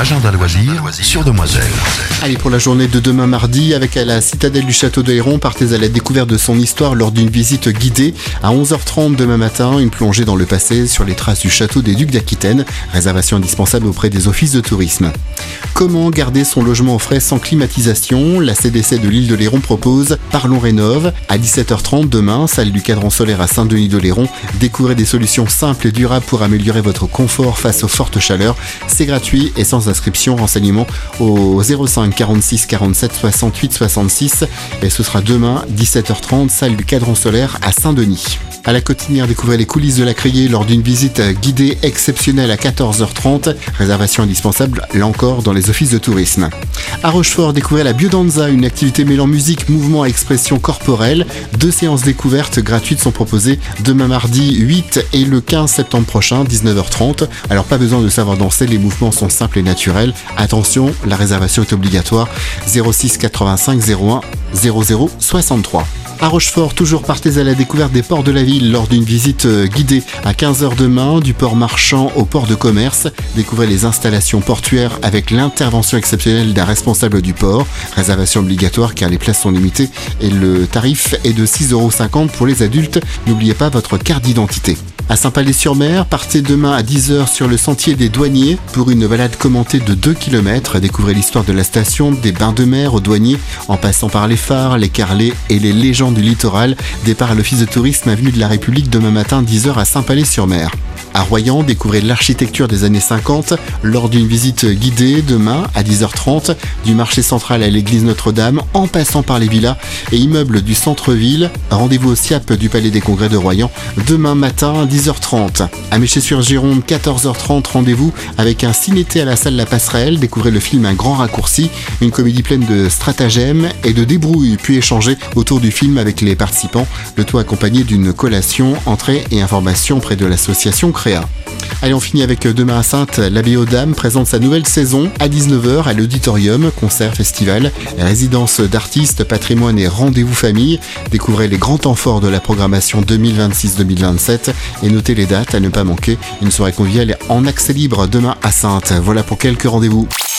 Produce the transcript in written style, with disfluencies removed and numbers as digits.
l'agenda loisir sur Demoiselle. Allez, pour la journée de demain mardi, avec à la citadelle du château de Héron, partez à la découverte de son histoire lors d'une visite guidée. À 11h30 demain matin, une plongée dans le passé sur les traces du château des Ducs d'Aquitaine. Réservation indispensable auprès des offices de tourisme. Comment garder son logement au frais sans climatisation? La CDC de l'île de Léron propose Parlons Rénov. À 17h30 demain, salle du cadran solaire à Saint-Denis-de-Léron. Découvrez des solutions simples et durables pour améliorer votre confort face aux fortes chaleurs. C'est gratuit et sans inscription. Renseignements au 05 46 47 68 66. Et ce sera demain, 17h30, salle du cadran solaire à Saint-Denis. À la Cotinière, découvrez les coulisses de la Criée lors d'une visite guidée exceptionnelle à 14h30. Réservation indispensable, là encore, dans les offices de tourisme. À Rochefort, découvrez la biodanza, une activité mêlant musique, mouvement et expression corporelle. 2 séances découvertes gratuites sont proposées demain mardi 8 et le 15 septembre prochain, 19h30. Alors pas besoin de savoir danser, les mouvements sont simples et naturels. Attention, la réservation est obligatoire. 06 85 01 00 63. À Rochefort, toujours partez à la découverte des ports de la ville lors d'une visite guidée à 15h demain, du port marchand au port de commerce. Découvrez les installations portuaires avec l'intervention exceptionnelle d'un responsable du port. Réservation obligatoire car les places sont limitées et le tarif est de 6,50€ pour les adultes. N'oubliez pas votre carte d'identité. À Saint-Palais-sur-Mer, partez demain à 10h sur le sentier des douaniers pour une balade commentée de 2 km. Découvrez l'histoire de la station, des bains de mer aux douaniers, en passant par les phares, les carrelets et les légendes du littoral. Départ à l'office de tourisme avenue de la République demain matin 10h à Saint-Palais-sur-Mer. À Royan, découvrez l'architecture des années 50 lors d'une visite guidée demain à 10h30 du marché central à l'église Notre-Dame en passant par les villas et immeubles du centre-ville. Rendez-vous au SIAP du Palais des Congrès de Royan demain matin à 10h30. À Méché-sur-Gironde, 14h30, rendez-vous avec un ciné-thé à la salle La Passerelle. Découvrez le film Un Grand Raccourci, une comédie pleine de stratagèmes et de débrouilles, puis échanger autour du film avec les participants, le tout accompagné d'une collation, entrée et information près de l'association Créa. Allez, on finit avec demain à Saintes. L'Abbaye aux Dames présente sa nouvelle saison à 19h à l'auditorium, concert, festival, résidence d'artistes, patrimoine et rendez-vous famille. Découvrez les grands temps forts de la programmation 2026-2027 et notez les dates à ne pas manquer. Une soirée conviviale en accès libre demain à Saintes. Voilà pour quelques rendez-vous.